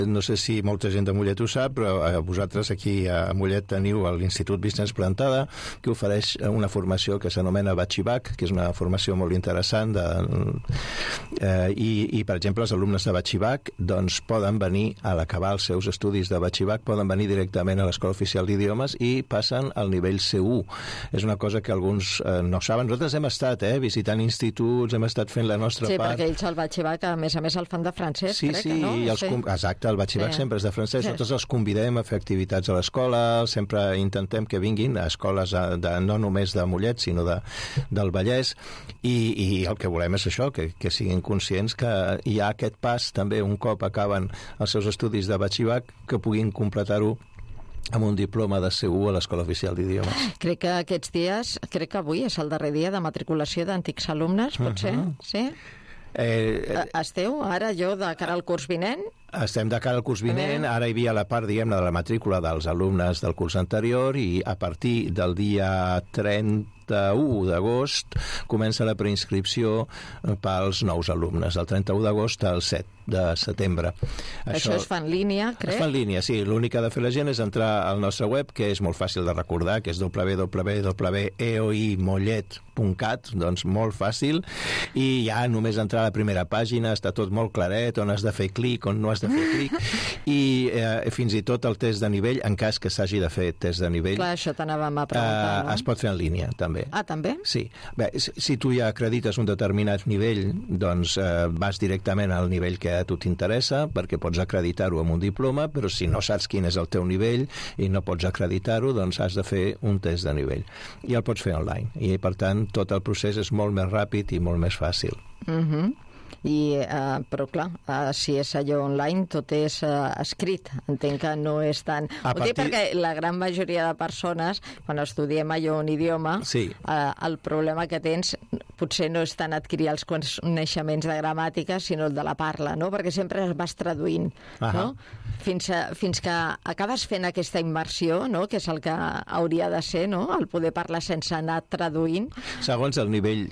No sé si molta gent de Mollet ho sap, però vosaltres aquí a Mollet teniu l'Institut Business Plantada, que ofereix una formació que s'anomena Batxibac, que és una formació molt interessant i per exemple, els alumnes de Batxibac doncs poden venir, a l'acabar els seus estudis de Batxibac, poden venir directament a l'Escola Oficial d'Idiomes i passen al nivell C1. És una cosa que alguns no saben. Nosaltres hem estat visitant instituts, hem estat fent la nostra part. Sí, perquè ells el Batxibac, a més el fan de francès, crec que no? Exacte, el Batxibac sempre és de francès. Nosaltres els convidem a fer activitats a l'escola, sempre intentem que vinguin a escoles no només de Mollet, sinó del Vallès, i el que volem és això, que siguin conscients que hi ha aquest pas també un cop acaben els seus estudis de Batxibac, que puguin completar-ho amb un diploma de C1 a l'Escola Oficial d'Idiomes. Crec que aquests dies, crec que avui és el darrer dia de matriculació d'antics alumnes, potser? Sí? Esteu ara de cara al curs vinent? Estem de cara al curs vinent, ara hi havia la part, diguem-ne, de la matrícula dels alumnes del curs anterior i a partir del dia 31 d'agost comença la preinscripció pels nous alumnes, del 31 d'agost al 7 de setembre. Això es fa en línia, crec? Es fa en línia, sí. L'únic que ha de fer la gent és entrar al nostre web, que és molt fàcil de recordar, que és www.eoimollet.cat, doncs molt fàcil, i ja només entrar a la primera pàgina, està tot molt claret, on has de fer clic, on no has de fer clic, i fins i tot el test de nivell, en cas que s'hagi de fer test de nivell. Clar, això t'anàvem a preguntar, no? Es pot fer en línia, també. Ah, també? Sí. Bé, si tu ja acredites un determinat nivell, doncs vas directament al nivell que a tu t'interessa, perquè pots acreditar-ho amb un diploma, però si no saps quin és el teu nivell i no pots acreditar-ho, doncs has de fer un test de nivell. I el pots fer online. I, per tant, tot el procés és molt més ràpid i molt més fàcil. Però clar, si és allò online tot és escrit, entenc que no és tan... Ho dic perquè la gran majoria de persones, quan estudiem allò un idioma, el problema que tens potser no és tant adquirir els coneixements de gramàtica, sinó el de la parla, no? Perquè sempre es vas traduint, no? Fins que acabes fent aquesta immersió, no? Que és el que hauria de ser, no? El poder parlar sense anar traduint. Segons el nivell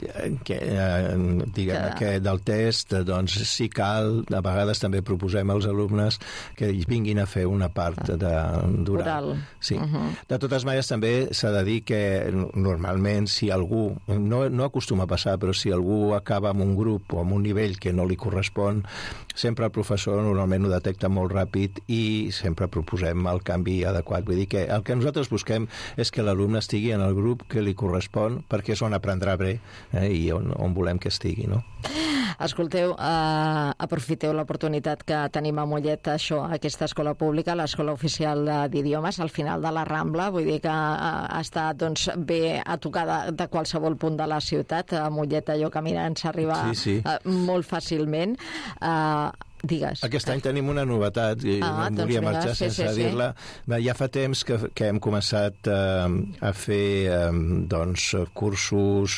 del test, doncs sí cal, a vegades també proposem als alumnes que vinguin a fer una part d'oral. Sí. De totes maneres també s'ha de dir que normalment si algú, no acostuma a passar, però si algú acaba amb un grup o amb un nivell que no li correspon, sempre el professor normalment ho detecta molt ràpid i sempre proposem el canvi adequat. Vull dir que el que nosaltres busquem és que l'alumne estigui en el grup que li correspon, perquè és on aprendrà bé i on volem que estigui, no? Escolteu, aprofiteu l'oportunitat que tenim a Mollet, aquesta escola pública, l'Escola Oficial d'Idiomes, al final de la Rambla, vull dir que està bé a tocar de qualsevol punt de la ciutat. A Mollet allò caminant s'arriba molt fàcilment. Digues. Aquest any tenim una novetat i no em volia marxar sense dir-la. Ja fa temps que hem començat a fer cursos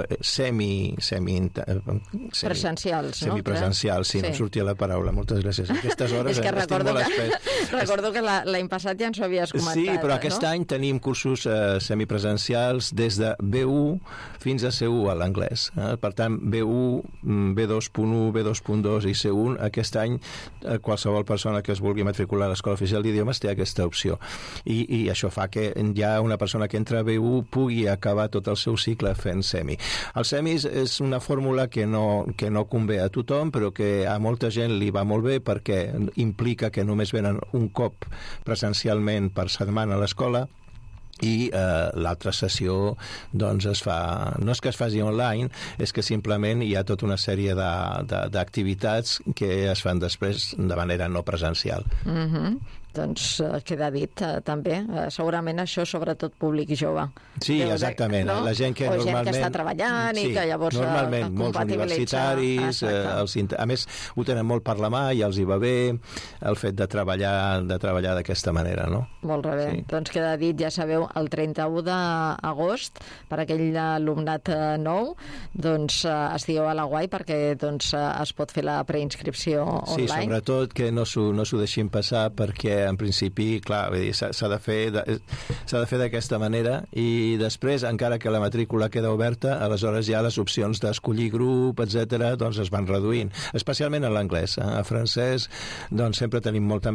presencials, no? Semipresencials, sí, no sortia la paraula. Moltes gràcies. Aquestes hores estic molt espès. Recordo que l'any passat ja ens ho havies comentat. Sí, però aquest any tenim cursos semipresencials des de B1 fins a C1 a l'anglès. Per tant, B1, B2.1, B2.2 i C1, aquest any qualsevol persona que es vulgui matricular a l'Escola Oficial d'Idiomes té aquesta opció i això fa que ja una persona que entra a B1 pugui acabar tot el seu cicle fent semi. El semi és una fórmula que no convé a tothom, però que a molta gent li va molt bé perquè implica que només venen un cop presencialment per setmana a l'escola i l'altra sessió doncs es fa, no és que es faci online, és que simplement hi ha tota una sèrie d'activitats que es fan després de manera no presencial. Doncs queda dit també. Segurament això sobretot públic jove. Sí, exactament. No? La gent que normalment... gent que està treballant i que llavors... Normalment, molts universitaris, a més ho tenen molt per la mà i els hi va bé el fet de treballar d'aquesta manera, no? Molt bé. Sí. Doncs queda dit, ja sabeu, el 31 d'agost, per aquell alumnat nou, doncs estigueu a la guai perquè doncs, es pot fer la preinscripció online. Sí, sobretot que no s'ho deixin passar perquè en principi, clar, s'ha de fer d'aquesta manera, i després, encara que la matrícula queda oberta, aleshores ja les opcions d'escollir grup, etc., doncs es van reduint, especialment en l'anglès. A francès, doncs sempre tenim molta